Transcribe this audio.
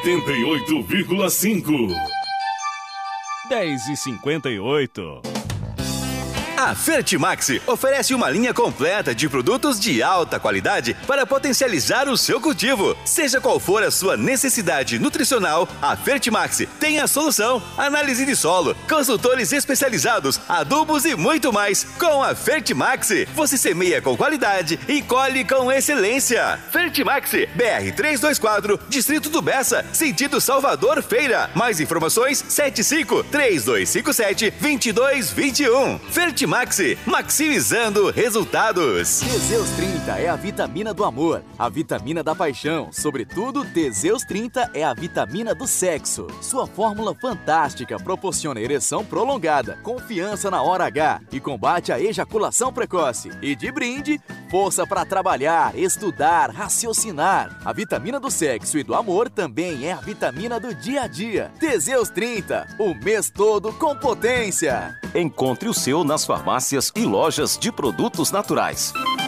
88,5. 10h58. A Fertimax oferece uma linha completa de produtos de alta qualidade para potencializar o seu cultivo. Seja qual for a sua necessidade nutricional, a Fertimax tem a solução. Análise de solo, consultores especializados, adubos e muito mais. Com a Fertimax, você semeia com qualidade e colhe com excelência. Fertimax, BR 324, Distrito do Bessa, sentido Salvador Feira. Mais informações, 75-3257-2221. Fertimax, maximizando resultados. Teseus 30 é a vitamina do amor, a vitamina da paixão. Sobretudo, Teseus 30 é a vitamina do sexo. Sua fórmula fantástica proporciona ereção prolongada, confiança na hora H e combate a ejaculação precoce. E de brinde, força para trabalhar, estudar, raciocinar. A vitamina do sexo e do amor também é a vitamina do dia a dia. Teseus 30, o mês todo com potência. Encontre o seu nas farmácias e lojas de produtos naturais.